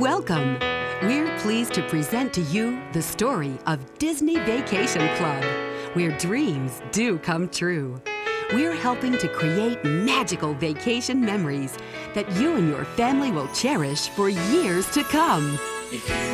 Welcome. We're pleased to present to you the story of Disney Vacation Club, where dreams do come true. We're helping to create magical vacation memories that you and your family will cherish for years to come.